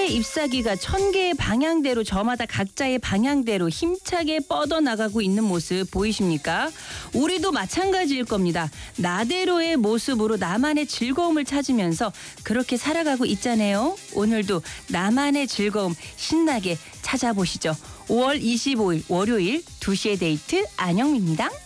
하나의 잎사귀가 1000개의 방향대로 저마다 각자의 방향대로 힘차게 뻗어나가고 있는 모습 보이십니까? 우리도 마찬가지일 겁니다. 나대로의 모습으로 나만의 즐거움을 찾으면서 그렇게 살아가고 있잖아요. 오늘도 나만의 즐거움 신나게 찾아보시죠. 5월 25일 월요일 2시의 데이트 안영미입니다.